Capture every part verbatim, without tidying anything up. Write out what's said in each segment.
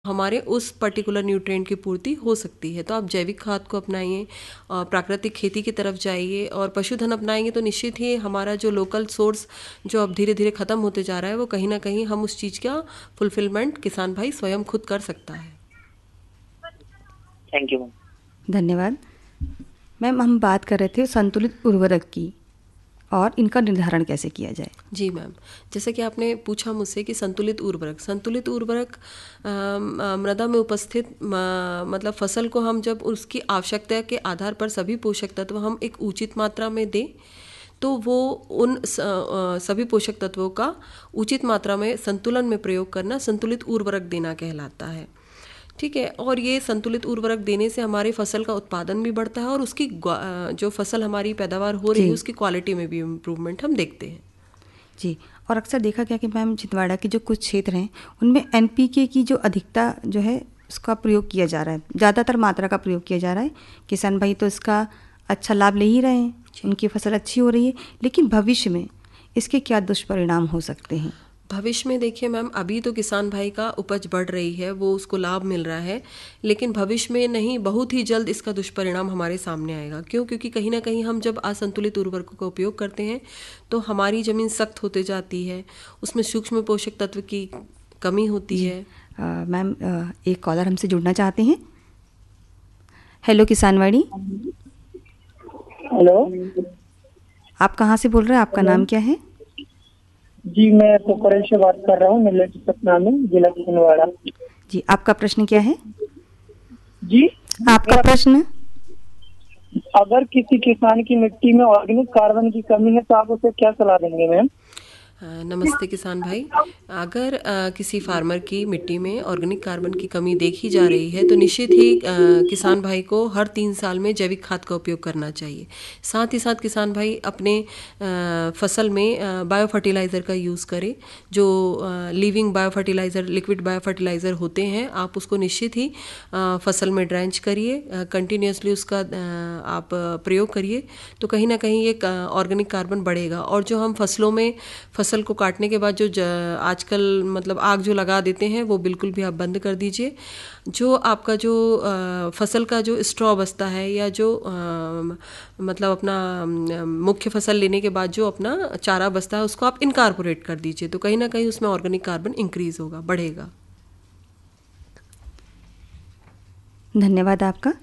हमारे उस particular nutrient की पूर्ति हो सकती है। तो आप जैविक खाद को अपनाइए, प्राकृतिक खेती की तरफ जाइए और पशुधन अपनाएंगे तो निश्चित ही हमारा जो लोकल सोर्स जो अब धीरे धीरे ख़त्म होते जा रहा है वो कहीं ना कहीं हम उस चीज़ का फुलफिलमेंट किसान भाई स्वयं खुद कर सकता है। Thank you ma'am. धन्यवाद मैम। हम बात कर रहे थे संतुलित उर्वरक की और इनका निर्धारण कैसे किया जाए। जी मैम, जैसे कि आपने पूछा मुझसे कि संतुलित उर्वरक संतुलित उर्वरक मृदा में उपस्थित मतलब फसल को हम जब उसकी आवश्यकता के आधार पर सभी पोषक तत्व हम एक उचित मात्रा में दें तो वो उन सभी पोषक तत्वों का उचित मात्रा में संतुलन में प्रयोग करना संतुलित उर्वरक देना कहलाता है। ठीक है, और ये संतुलित उर्वरक देने से हमारे फसल का उत्पादन भी बढ़ता है और उसकी जो फसल हमारी पैदावार हो रही है उसकी क्वालिटी में भी इम्प्रूवमेंट हम देखते हैं। जी, और अक्सर देखा गया कि मैम छिंदवाड़ा के जो कुछ क्षेत्र हैं उनमें एनपीके की जो अधिकता जो है उसका प्रयोग किया जा रहा है, ज़्यादातर मात्रा का प्रयोग किया जा रहा है। किसान भाई तो इसका अच्छा लाभ ले ही रहे हैं, उनकी फसल अच्छी हो रही है, लेकिन भविष्य में इसके क्या दुष्परिणाम हो सकते हैं? भविष्य में देखिए मैम, अभी तो किसान भाई का उपज बढ़ रही है, वो उसको लाभ मिल रहा है, लेकिन भविष्य में नहीं, बहुत ही जल्द इसका दुष्परिणाम हमारे सामने आएगा। क्यों? क्योंकि कहीं ना कहीं हम जब असंतुलित उर्वरकों का उपयोग करते हैं तो हमारी ज़मीन सख्त होते जाती है, उसमें सूक्ष्म पोषक तत्व की कमी होती है। मैम एक कॉलर हमसे जुड़ना चाहते हैं। हेलो किसानवाड़ी। हेलो, आप कहाँ से बोल रहे हैं? आपका नाम क्या है? जी मैं पोखरण से बात कर रहा हूँ, मिलेट सतना में, जिला छिंदवाड़ा। जी, आपका प्रश्न क्या है? जी, आपका प्रश्न? अगर किसी किसान की मिट्टी में ऑर्गेनिक कार्बन की कमी है तो आप उसे क्या सलाह देंगे मैम? नमस्ते किसान भाई, अगर आ, किसी फार्मर की मिट्टी में ऑर्गेनिक कार्बन की कमी देखी जा रही है तो निश्चित ही आ, किसान भाई को हर तीन साल में जैविक खाद का उपयोग करना चाहिए। साथ ही साथ किसान भाई अपने आ, फसल में बायो फर्टिलाइज़र का यूज़ करें, जो living bio fertiliser, liquid bio fertiliser होते हैं, आप उसको निश्चित ही आ, फसल में ड्रेंच करिए, कंटिन्यूसली उसका आ, आप प्रयोग करिए तो कहीं ना कहीं ये ऑर्गेनिक कार्बन बढ़ेगा। और जो हम फसलों में फसल को काटने के बाद जो आजकल मतलब आग जो लगा देते हैं वो बिल्कुल भी आप बंद कर दीजिए। जो आपका जो आ, फसल का जो स्ट्रॉ बचता है या जो आ, मतलब अपना मुख्य फसल लेने के बाद जो अपना चारा बचता है उसको आप इनकॉर्पोरेट कर दीजिए तो कहीं ना कहीं उसमें ऑर्गेनिक कार्बन इंक्रीज होगा, बढ़ेगा। धन्यवाद आपका।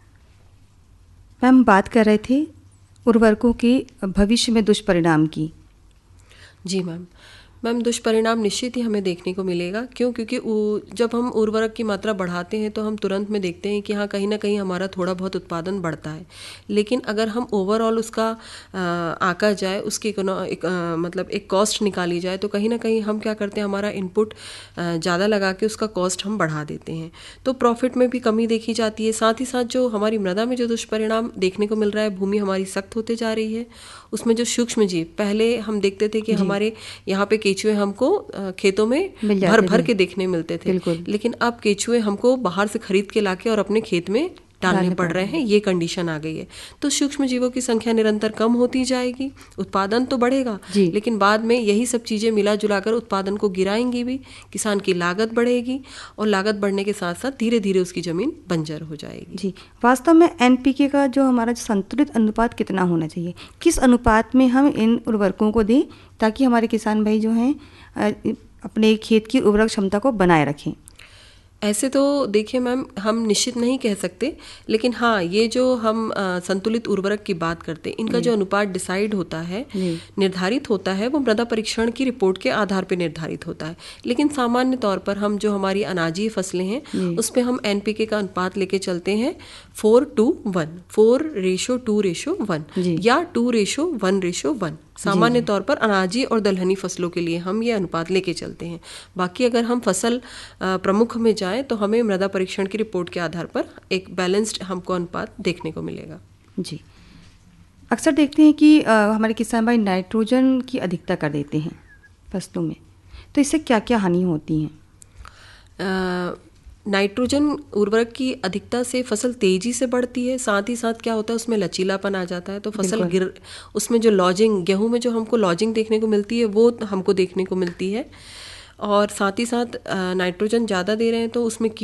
मैम बात कर रहे थे उर्वरकों के भविष्य में दुष्परिणाम की। जी मैम, मैम दुष्परिणाम निश्चित ही हमें देखने को मिलेगा। क्यों? क्योंकि जब हम उर्वरक की मात्रा बढ़ाते हैं तो हम तुरंत में देखते हैं कि हाँ कहीं ना कहीं हमारा थोड़ा बहुत उत्पादन बढ़ता है, लेकिन अगर हम ओवरऑल उसका आ, आका जाए, उसकी एक, आ, मतलब एक कॉस्ट निकाली जाए तो कहीं ना कहीं हम क्या करते हैं, हमारा इनपुट ज़्यादा लगा के उसका कॉस्ट हम बढ़ा देते हैं तो प्रॉफिट में भी कमी देखी जाती है। साथ ही साथ जो हमारी मृदा में जो दुष्परिणाम देखने को मिल रहा है, भूमि हमारी सख्त होते जा रही है, उसमें जो सूक्ष्म जीव, पहले हम देखते थे कि हमारे यहाँ पे केचुए हमको खेतों में भर भर के देखने मिलते थे, लेकिन अब केचुए हमको बाहर से खरीद के लाके और अपने खेत में डालने पड़ रहे हैं, ये कंडीशन आ गई है। तो सूक्ष्म जीवों की संख्या निरंतर कम होती जाएगी, उत्पादन तो बढ़ेगा लेकिन बाद में यही सब चीज़ें मिला जुलाकर उत्पादन को गिराएंगी भी, किसान की लागत बढ़ेगी और लागत बढ़ने के साथ साथ धीरे धीरे उसकी ज़मीन बंजर हो जाएगी। जी, वास्तव में एनपीके का जो हमारा संतुलित अनुपात कितना होना चाहिए, किस अनुपात में हम इन उर्वरकों को दें ताकि हमारे किसान भाई जो हैं अपने खेत की उर्वरक क्षमता को बनाए रखें? ऐसे तो देखिए मैम, हम निश्चित नहीं कह सकते, लेकिन हाँ ये जो हम आ, संतुलित उर्वरक की बात करते हैं, इनका जो अनुपात डिसाइड होता है, निर्धारित होता है, वो मृदा परीक्षण की रिपोर्ट के आधार पर निर्धारित होता है। लेकिन सामान्य तौर पर हम जो हमारी अनाजीय फसलें हैं उस पर हम एनपीके का अनुपात लेके चलते हैं four to one, four ratio two ratio one या to ratio one ratio one. सामान्य तौर पर अनाजी और दलहनी फसलों के लिए हम ये अनुपात लेके चलते हैं। बाकी अगर हम फसल प्रमुख में जाएं तो हमें मृदा परीक्षण की रिपोर्ट के आधार पर एक बैलेंस्ड हमको अनुपात देखने को मिलेगा। जी, अक्सर देखते हैं कि आ, हमारे किसान भाई नाइट्रोजन की अधिकता कर देते हैं फसलों में, तो इससे क्या क्या हानि होती हैं? आ, नाइट्रोजन उर्वरक की अधिकता से फसल तेजी से बढ़ती है, साथ ही साथ क्या होता है उसमें लचीलापन आ जाता है तो फसल गिर, उसमें जो लॉजिंग, गेहूं में जो हमको लॉजिंग देखने को मिलती है वो हमको देखने को मिलती है। और साथ ही साथ नाइट्रोजन ज़्यादा दे रहे हैं तो उसमें